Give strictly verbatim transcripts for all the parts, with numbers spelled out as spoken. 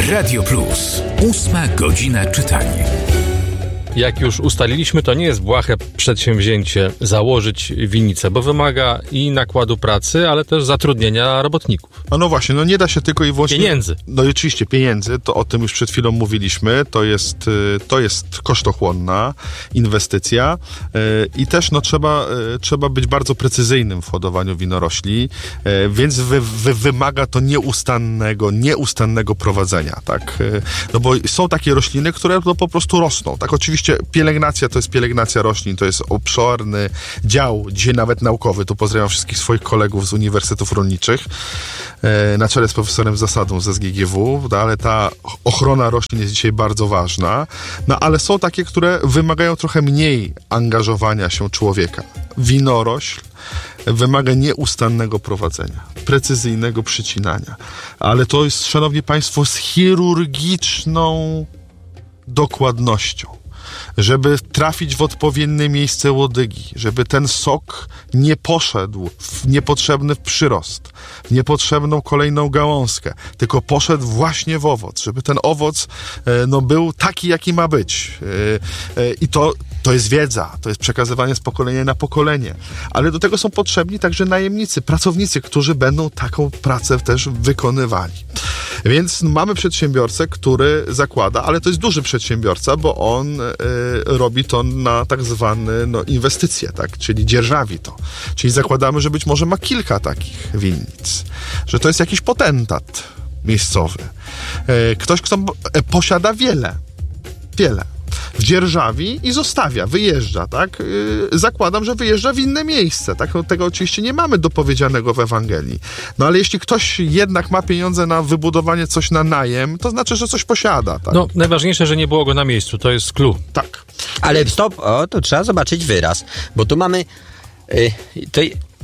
Radio Plus. Ósma godzina czytania. Jak już ustaliliśmy, to nie jest błahe przedsięwzięcie założyć winnicę, bo wymaga i nakładu pracy, ale też zatrudnienia robotników. No, no właśnie, no nie da się tylko i wyłącznie... Pieniędzy. No i oczywiście pieniędzy, to o tym już przed chwilą mówiliśmy, to jest, to jest kosztochłonna inwestycja i też no trzeba, trzeba być bardzo precyzyjnym w hodowaniu winorośli, więc wy, wy, wymaga to nieustannego, nieustannego prowadzenia, tak? No bo są takie rośliny, które no po prostu rosną, tak? Oczywiście pielęgnacja to jest pielęgnacja roślin, to jest obszerny dział, dzisiaj nawet naukowy. Tu pozdrawiam wszystkich swoich kolegów z uniwersytetów rolniczych, e, na czele z profesorem Zasadą z S G G W, no, ale ta ochrona roślin jest dzisiaj bardzo ważna. No ale są takie, które wymagają trochę mniej angażowania się człowieka. Winorośl wymaga nieustannego prowadzenia, precyzyjnego przycinania. Ale to jest, szanowni państwo, z chirurgiczną dokładnością. Żeby trafić w odpowiednie miejsce łodygi, żeby ten sok nie poszedł w niepotrzebny przyrost, w niepotrzebną kolejną gałązkę, tylko poszedł właśnie w owoc, żeby ten owoc no, był taki, jaki ma być. I to, to jest wiedza, to jest przekazywanie z pokolenia na pokolenie. Ale do tego są potrzebni także najemnicy, pracownicy, którzy będą taką pracę też wykonywali. Więc mamy przedsiębiorcę, który zakłada, ale to jest duży przedsiębiorca, bo on y, robi to na tak zwane no, inwestycje, tak? Czyli dzierżawi to. Czyli zakładamy, że być może ma kilka takich winnic, że to jest jakiś potentat miejscowy. Y, ktoś, kto y, posiada wiele, wiele. Wdzierżawi i zostawia, wyjeżdża, tak? Yy, zakładam, że wyjeżdża w inne miejsce, tak? No, tego oczywiście nie mamy dopowiedzianego w Ewangelii. No ale jeśli ktoś jednak ma pieniądze na wybudowanie coś na najem, to znaczy, że coś posiada, tak? No, najważniejsze, że nie było go na miejscu, to jest clue. Tak. Ale stop, o, to trzeba zobaczyć wyraz, bo tu mamy yy, to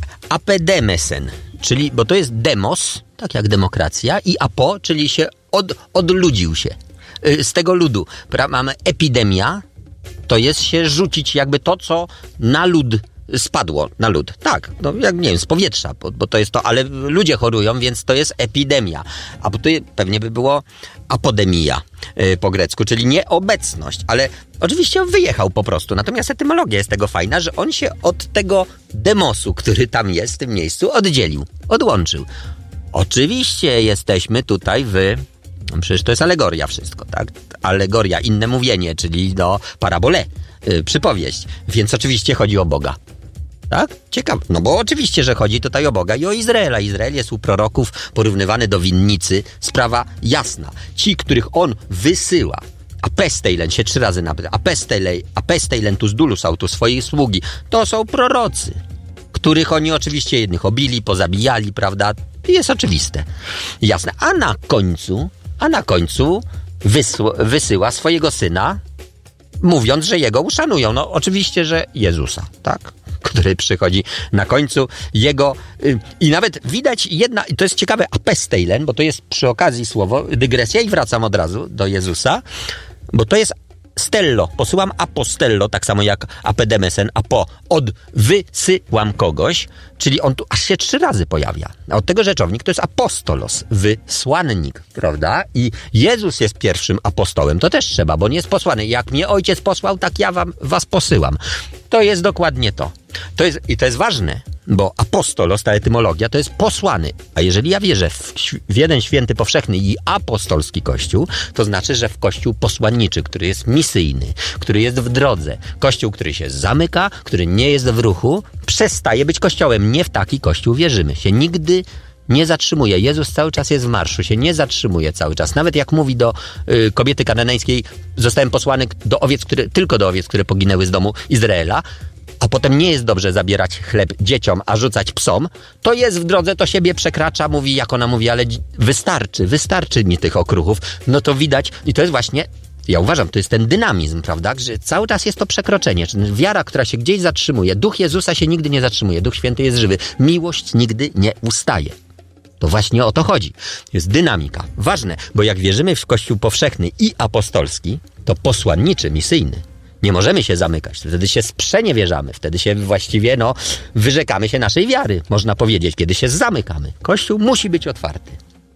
apedemesen, czyli, bo to jest demos, tak jak demokracja, i apo, czyli się od, odludził się. Z tego ludu. Mamy epidemia, to jest się rzucić jakby to, co na lud spadło, na lud. Tak, no jak nie wiem, z powietrza, bo, bo to jest to, ale ludzie chorują, więc to jest epidemia. A tu pewnie by było apodemia yy, po grecku, czyli nieobecność, ale oczywiście wyjechał po prostu. Natomiast etymologia jest tego fajna, że on się od tego demosu, który tam jest w tym miejscu, oddzielił, odłączył. Oczywiście jesteśmy tutaj w... Przecież to jest alegoria wszystko, tak? Alegoria, inne mówienie, czyli no parabole, yy, przypowieść. Więc oczywiście chodzi o Boga. Tak? Ciekawe. No bo oczywiście, że chodzi tutaj o Boga i o Izraela. Izrael jest u proroków porównywany do winnicy. Sprawa jasna. Ci, których on wysyła, apesteilen się trzy razy napyta, apesteilen, apesteilen tus dulus autus swojej sługi, to są prorocy, których oni oczywiście jednych obili, pozabijali, prawda? Jest oczywiste. Jasne. A na końcu A na końcu wysł- wysyła swojego syna, mówiąc, że jego uszanują. No oczywiście, że Jezusa, tak? Który przychodzi na końcu jego... Yy, I nawet widać jedna... I to jest ciekawe, apesteilen, bo to jest przy okazji słowo, dygresja i wracam od razu do Jezusa, bo to jest stello, posyłam apostello, tak samo jak apedemesen, apo, od wysyłam kogoś, czyli on tu aż się trzy razy pojawia. A od tego rzeczownik to jest apostolos, wysłannik, prawda? I Jezus jest pierwszym apostołem, to też trzeba, bo nie jest posłany. Jak mnie ojciec posłał, tak ja wam, was posyłam. To jest dokładnie to. To jest, i to jest ważne, bo apostolos, ta etymologia, to jest posłany. A jeżeli ja wierzę w, w jeden święty powszechny i apostolski Kościół, to znaczy, że w Kościół posłanniczy, który jest misyjny, który jest w drodze, Kościół, który się zamyka, który nie jest w ruchu, przestaje być Kościołem. Nie w taki Kościół wierzymy. Się nigdy nie zatrzymuje. Jezus cały czas jest w marszu, się nie zatrzymuje cały czas. Nawet jak mówi do y, kobiety kananejskiej, zostałem posłany do owiec, które, tylko do owiec, które poginęły z domu Izraela, a potem nie jest dobrze zabierać chleb dzieciom, a rzucać psom, to jest w drodze, to siebie przekracza, mówi jak ona mówi, ale wystarczy, wystarczy mi tych okruchów. No to widać i to jest właśnie, ja uważam, to jest ten dynamizm, prawda, że cały czas jest to przekroczenie, czyli wiara, która się gdzieś zatrzymuje. Duch Jezusa się nigdy nie zatrzymuje, Duch Święty jest żywy. Miłość nigdy nie ustaje. To właśnie o to chodzi. Jest dynamika. Ważne, bo jak wierzymy w Kościół powszechny i apostolski, to posłanniczy, misyjny. Nie możemy się zamykać, wtedy się sprzeniewierzamy, wtedy się właściwie, no, wyrzekamy się naszej wiary, można powiedzieć, kiedy się zamykamy. Kościół musi być otwarty.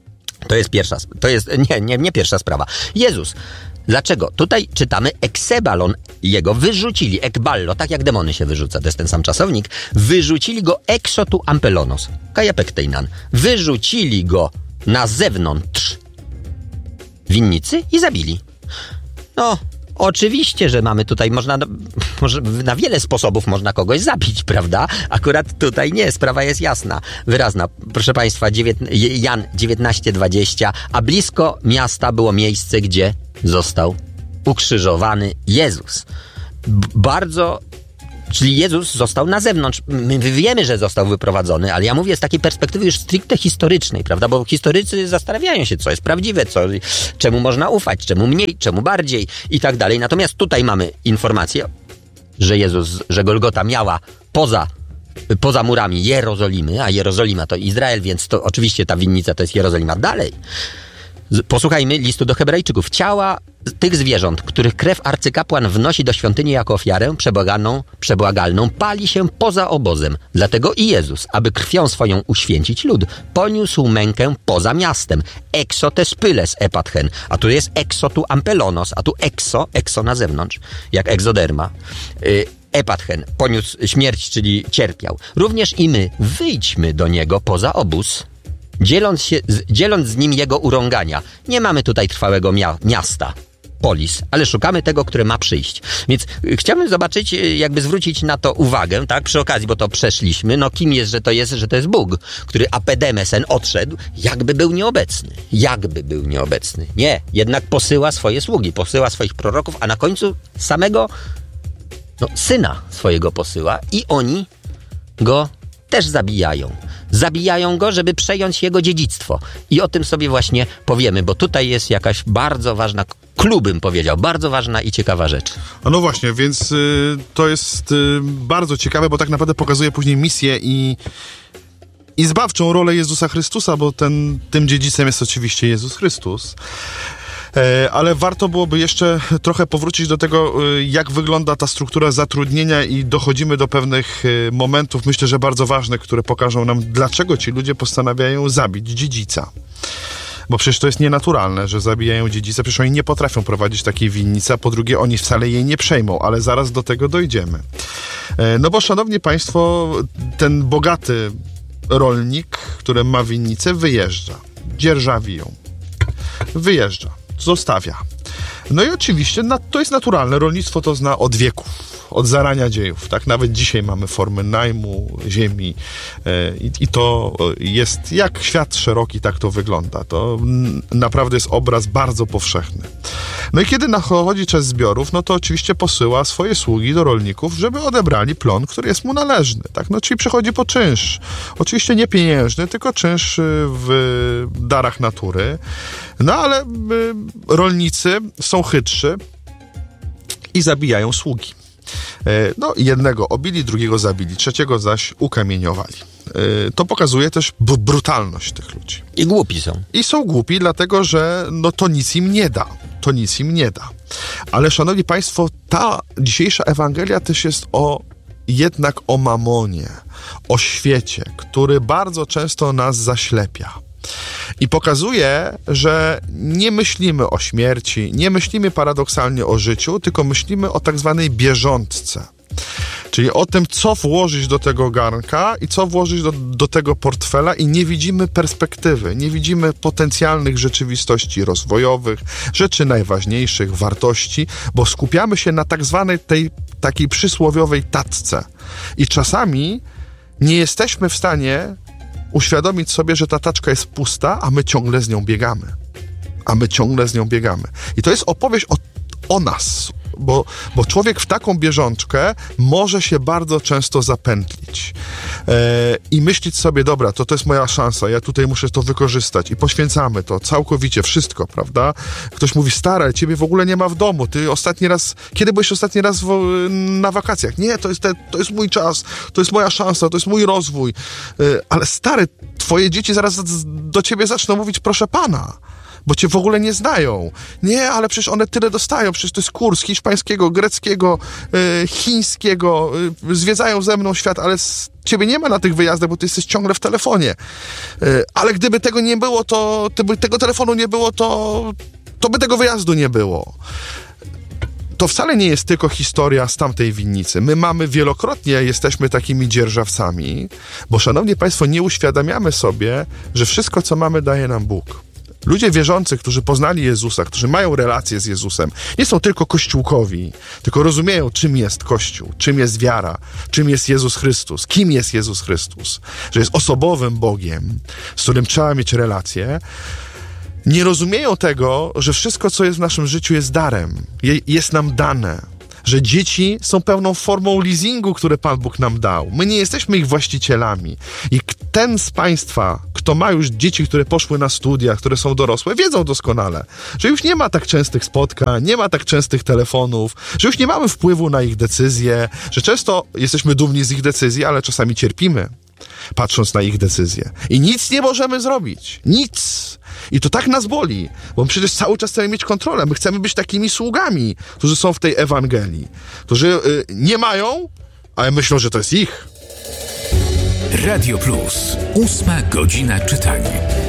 To jest pierwsza, to jest, nie, nie, nie pierwsza sprawa. Jezus. Dlaczego? Tutaj czytamy eksebalon jego, wyrzucili, ekballo, tak jak demony się wyrzuca, to jest ten sam czasownik, wyrzucili go exotu ampelonos, kajapekteinan, wyrzucili go na zewnątrz winnicy i zabili. No, oczywiście, że mamy tutaj, można, może na wiele sposobów można kogoś zabić, prawda? Akurat tutaj nie, sprawa jest jasna, wyrazna. Proszę Państwa, Jan dziewiętnaście dwadzieścia, a blisko miasta było miejsce, gdzie został ukrzyżowany Jezus. B- bardzo... Czyli Jezus został na zewnątrz. My wiemy, że został wyprowadzony, ale ja mówię z takiej perspektywy już stricte historycznej, prawda? Bo historycy zastanawiają się, co jest prawdziwe, co, czemu można ufać, czemu mniej, czemu bardziej i tak dalej. Natomiast tutaj mamy informację, że Jezus, że Golgota miała poza, poza murami Jerozolimy, a Jerozolima to Izrael, więc to oczywiście ta winnica to jest Jerozolima dalej. Posłuchajmy listu do Hebrajczyków. Ciała tych zwierząt, których krew arcykapłan wnosi do świątyni jako ofiarę przebłagalną, przebłagalną, pali się poza obozem. Dlatego i Jezus, aby krwią swoją uświęcić lud, poniósł mękę poza miastem. Exo tes pyles epatchen. A tu jest exo tu ampelonos, a tu exo, exo na zewnątrz, jak egzoderma. Yy, epatchen, poniósł śmierć, czyli cierpiał. Również i my wyjdźmy do niego poza obóz, Dzieląc, się, dzieląc z nim jego urągania. Nie mamy tutaj trwałego mia- miasta, polis, ale szukamy tego, które ma przyjść. Więc chciałbym zobaczyć, jakby zwrócić na to uwagę, tak, przy okazji, bo to przeszliśmy, no kim jest, że to jest, że to jest Bóg, który apedemesen odszedł, jakby był nieobecny. Jakby był nieobecny. Nie, jednak posyła swoje sługi, posyła swoich proroków, a na końcu samego no, syna swojego posyła i oni go też zabijają. Zabijają go, żeby przejąć jego dziedzictwo. I o tym sobie właśnie powiemy, bo tutaj jest jakaś bardzo ważna, klubym powiedział, bardzo ważna i ciekawa rzecz. No właśnie, więc y, to jest y, bardzo ciekawe, bo tak naprawdę pokazuje później misję i, i zbawczą rolę Jezusa Chrystusa, bo ten, tym dziedzicem jest oczywiście Jezus Chrystus. Ale warto byłoby jeszcze trochę powrócić do tego, jak wygląda ta struktura zatrudnienia i dochodzimy do pewnych momentów, myślę, że bardzo ważnych, które pokażą nam, dlaczego ci ludzie postanawiają zabić dziedzica. Bo przecież to jest nienaturalne, że zabijają dziedzica, przecież oni nie potrafią prowadzić takiej winnicy, a po drugie oni wcale jej nie przejmą, ale zaraz do tego dojdziemy. No bo, szanowni państwo, ten bogaty rolnik, który ma winnicę, wyjeżdża, dzierżawi ją, wyjeżdża. Zostawia. No i oczywiście na, to jest naturalne. Rolnictwo to zna od wieków, od zarania dziejów. Tak? Nawet dzisiaj mamy formy najmu ziemi e, i, i to jest, jak świat szeroki, tak to wygląda. To n, naprawdę jest obraz bardzo powszechny. No i kiedy nachodzi czas zbiorów, no to oczywiście posyła swoje sługi do rolników, żeby odebrali plon, który jest mu należny. Tak? No, czyli przychodzi po czynsz. Oczywiście nie pieniężny, tylko czynsz w darach natury. No ale y, rolnicy są chytrzy i zabijają sługi. Y, no jednego obili, drugiego zabili, trzeciego zaś ukamieniowali. Y, to pokazuje też b- brutalność tych ludzi. I głupi są. I są głupi, dlatego że no, to nic im nie da. To nic im nie da. Ale szanowni państwo, ta dzisiejsza Ewangelia też jest o jednak o mamonie, o świecie, który bardzo często nas zaślepia. I pokazuje, że nie myślimy o śmierci, nie myślimy paradoksalnie o życiu, tylko myślimy o tak zwanej bieżątce. Czyli o tym, co włożyć do tego garnka i co włożyć do, do tego portfela i nie widzimy perspektywy, nie widzimy potencjalnych rzeczywistości rozwojowych, rzeczy najważniejszych, wartości, bo skupiamy się na tak zwanej tej takiej przysłowiowej tacce. I czasami nie jesteśmy w stanie uświadomić sobie, że ta taczka jest pusta, a my ciągle z nią biegamy. A my ciągle z nią biegamy. I to jest opowieść o, o nas, bo, bo człowiek w taką bieżączkę może się bardzo często zapętlić e, i myśleć sobie, dobra, to to jest moja szansa, ja tutaj muszę to wykorzystać i poświęcamy to całkowicie, wszystko, prawda? Ktoś mówi, stary, ciebie w ogóle nie ma w domu, ty ostatni raz, kiedy byłeś ostatni raz w, na wakacjach? Nie, to jest, te, to jest mój czas, to jest moja szansa, to jest mój rozwój, e, ale stary, twoje dzieci zaraz do ciebie zaczną mówić, proszę pana, bo cię w ogóle nie znają. Nie, ale przecież one tyle dostają, przecież to jest kurs hiszpańskiego, greckiego, yy, chińskiego, yy, zwiedzają ze mną świat, ale z ciebie nie ma na tych wyjazdach, bo ty jesteś ciągle w telefonie. Yy, ale gdyby tego nie było, to gdyby tego telefonu nie było, to, to by tego wyjazdu nie było. To wcale nie jest tylko historia z tamtej winnicy. My mamy wielokrotnie, jesteśmy takimi dzierżawcami, bo, szanowni państwo, nie uświadamiamy sobie, że wszystko, co mamy, daje nam Bóg. Ludzie wierzący, którzy poznali Jezusa, którzy mają relację z Jezusem, nie są tylko kościółkowi, tylko rozumieją, czym jest Kościół, czym jest wiara, czym jest Jezus Chrystus, kim jest Jezus Chrystus, że jest osobowym Bogiem, z którym trzeba mieć relację. Nie rozumieją tego, że wszystko, co jest w naszym życiu, jest darem, je, jest nam dane, że dzieci są pełną formą leasingu, które Pan Bóg nam dał. My nie jesteśmy ich właścicielami. I ten z państwa, kto ma już dzieci, które poszły na studia, które są dorosłe, wiedzą doskonale, że już nie ma tak częstych spotkań, nie ma tak częstych telefonów, że już nie mamy wpływu na ich decyzje, że często jesteśmy dumni z ich decyzji, ale czasami cierpimy, patrząc na ich decyzje. I nic nie możemy zrobić. Nic. I to tak nas boli, bo przecież cały czas chcemy mieć kontrolę. My chcemy być takimi sługami, którzy są w tej Ewangelii, którzy y, nie mają, ale myślą, że to jest ich. Radio Plus. Ósma godzina czytania.